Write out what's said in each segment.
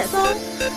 松。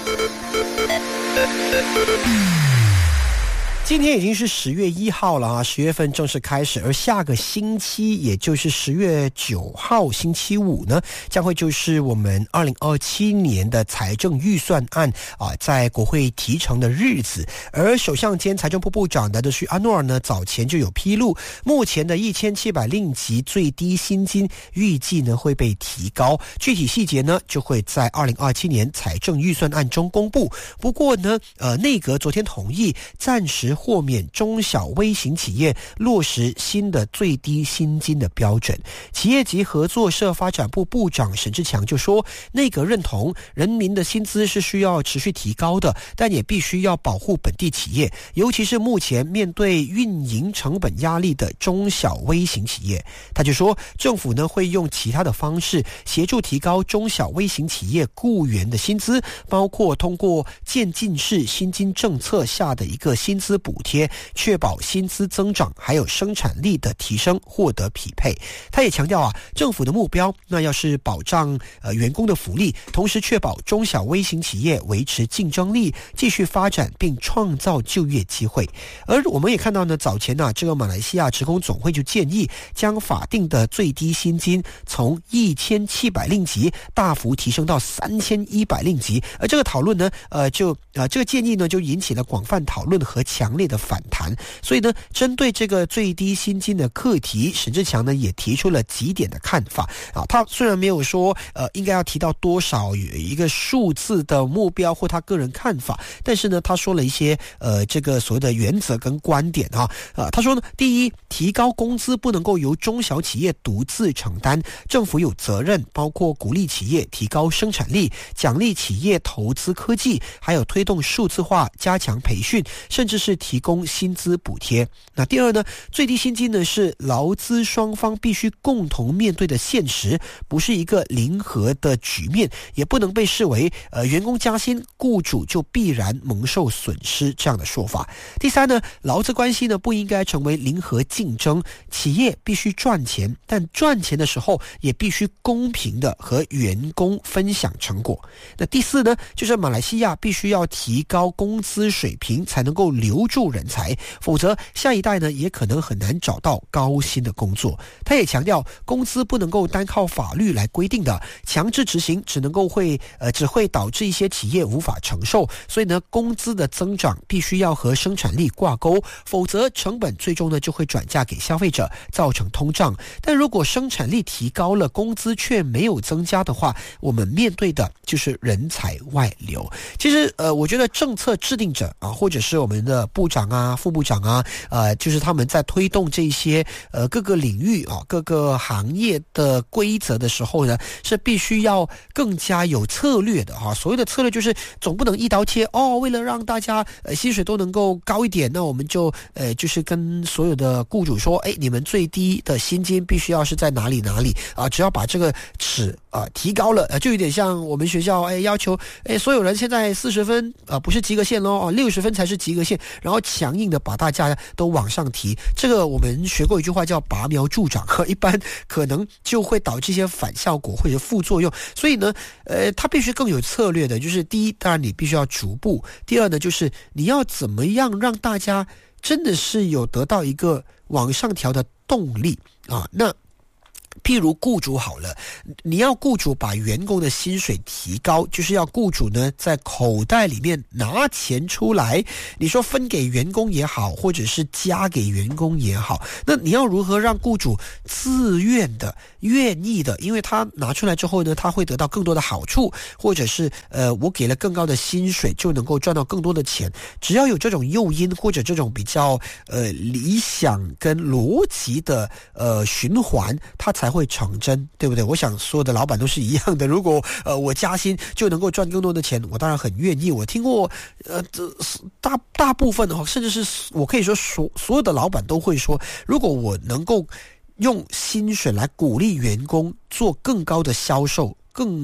今天已经是10月1号了啊，10月份正式开始，而下个星期，也就是10月9号星期五呢，将会就是我们2027年的财政预算案在国会提呈的日子。而首相兼财政部部长的许阿诺尔呢，早前就有披露，目前的1700令吉最低薪金预计呢会被提高，具体细节呢就会在2027年财政预算案中公布。不过呢，内阁昨天同意暂时豁免中小微型企业落实新的最低薪金的标准。企业及合作社发展部部长沈志强就说，内阁认同人民的薪资是需要持续提高的，但也必须要保护本地企业，尤其是目前面对运营成本压力的中小微型企业。他就说，政府呢会用其他的方式协助提高中小微型企业雇员的薪资，包括通过渐进式薪金政策下的一个薪资补贴，确保薪资增长还有生产力的提升获得匹配。他也强调政府的目标那要是保障员工的福利，同时确保中小微型企业维持竞争力，继续发展并创造就业机会。而我们也看到呢，早前这个马来西亚职工总会就建议将法定的最低薪金从1700令吉大幅提升到3100令吉，而这个讨论呢这个建议呢就引起了广泛讨论和强烈的反弹。所以呢，针对这个最低薪金的课题，沈志强呢也提出了几点的看法他虽然没有说应该要提到多少一个数字的目标或他个人看法，但是呢他说了一些这个所谓的原则跟观点他说呢，第一，提高工资不能够由中小企业独自承担，政府有责任包括鼓励企业提高生产力，奖励企业投资科技，还有推动数字化，加强培训，甚至是提供薪资补贴。那第二呢，最低薪金呢是劳资双方必须共同面对的现实，不是一个零和的局面，也不能被视为员工加薪，雇主就必然蒙受损失这样的说法。第三呢，劳资关系呢不应该成为零和竞争，企业必须赚钱，但赚钱的时候也必须公平的和员工分享成果。那第四呢，就是马来西亚必须要提高工资水平，才能够留住人才，否则下一代呢也可能很难找到高薪的工作。他也强调，工资不能够单靠法律来规定的，强制执行只会导致一些企业无法承受。所以呢，工资的增长必须要和生产力挂钩，否则成本最终呢就会转嫁给消费者，造成通胀。但如果生产力提高了，工资却没有增加的话，我们面对的就是人才外流。其实我觉得政策制定者或者是我们的部长副部长就是他们在推动这些各个领域各个行业的规则的时候呢，是必须要更加有策略的所谓的策略就是总不能一刀切为了让大家薪水都能够高一点，那我们就是跟所有的雇主说，你们最低的薪金必须要是在哪里只要把这个尺提高了就有点像我们学校要求所有人现在40分不是及格线咯60分才是及格线，然后强硬的把大家都往上提。这个我们学过一句话叫拔苗助长一般可能就会导致一些反效果或者副作用。所以呢它必须更有策略的，就是第一，当然你必须要逐步，第二呢，就是你要怎么样让大家真的是有得到一个往上调的动力那譬如雇主好了，你要雇主把员工的薪水提高，就是要雇主呢在口袋里面拿钱出来，你说分给员工也好，或者是加给员工也好，那你要如何让雇主自愿的愿意的，因为他拿出来之后呢，他会得到更多的好处，或者是我给了更高的薪水就能够赚到更多的钱。只要有这种诱因或者这种比较理想跟逻辑的循环，它才会成真，对不对？我想所有的老板都是一样的，如果我加薪就能够赚更多的钱，我当然很愿意。我听过大部分甚至是我可以说所有的老板都会说，如果我能够用薪水来鼓励员工做更高的销售，更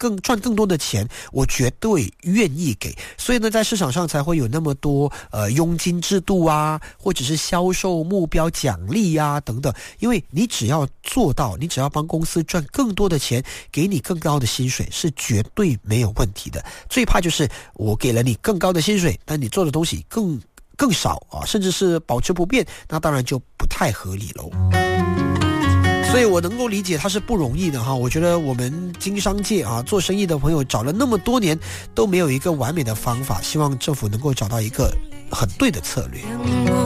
赚更多的钱，我绝对愿意给。所以呢，在市场上才会有那么多佣金制度啊，或者是销售目标奖励啊等等。因为你只要做到，你只要帮公司赚更多的钱，给你更高的薪水，是绝对没有问题的。最怕就是我给了你更高的薪水，但你做的东西更少啊，甚至是保持不变，那当然就不太合理喽。所以我能够理解它是不容易的哈。我觉得我们经商界啊，做生意的朋友找了那么多年都没有一个完美的方法，希望政府能够找到一个很对的策略。